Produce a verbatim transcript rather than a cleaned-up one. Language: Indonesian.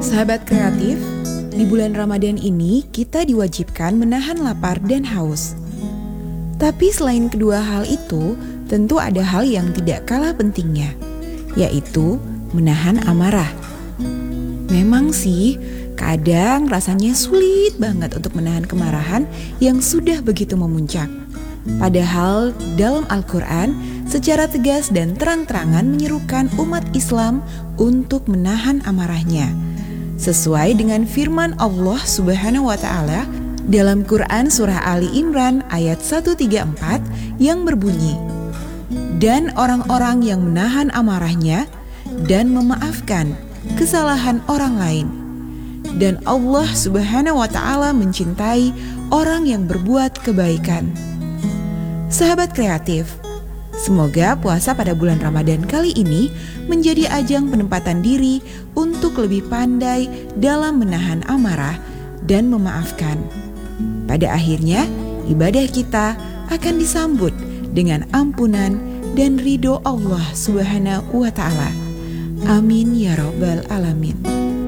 Sahabat kreatif, di bulan Ramadan ini kita diwajibkan menahan lapar dan haus. Tapi selain kedua hal itu, tentu ada hal yang tidak kalah pentingnya, yaitu menahan amarah. Memang sih, kadang rasanya sulit banget untuk menahan kemarahan yang sudah begitu memuncak. Padahal dalam Al-Quran secara tegas dan terang-terangan menyerukan umat Islam untuk menahan amarahnya. Sesuai dengan firman Allah Subhanahu wa Ta'ala dalam Quran Surah Ali Imran ayat seratus tiga puluh empat yang berbunyi, "Dan orang-orang yang menahan amarahnya dan memaafkan kesalahan orang lain. Dan Allah Subhanahu wa Ta'ala mencintai orang yang berbuat kebaikan." Sahabat kreatif, semoga puasa pada bulan Ramadan kali ini menjadi ajang penempatan diri untuk lebih pandai dalam menahan amarah dan memaafkan. Pada akhirnya, ibadah kita akan disambut dengan ampunan dan ridho Allah Subhanahu wa Ta'ala. Amin ya Rabbal Alamin.